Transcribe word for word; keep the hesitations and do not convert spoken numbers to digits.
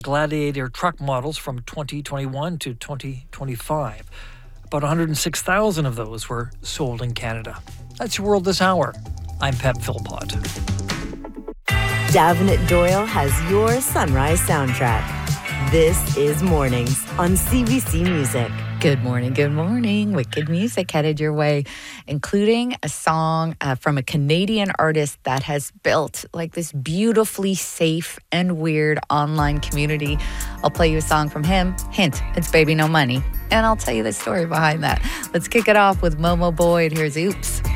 Gladiator truck models from twenty twenty-one to twenty twenty-five. About one hundred six thousand of those were sold in Canada. That's your world this hour. I'm Pep Philpott. Davenant Doyle has your sunrise soundtrack. This is Mornings on C B C Music. Good morning, good morning. Wicked music headed your way, including a song uh, from a Canadian artist that has built like this beautifully safe and weird online community. I'll play you a song from him. Hint, it's Baby No Money. And I'll tell you the story behind that. Let's kick it off with Momo Boyd. Here's Oops.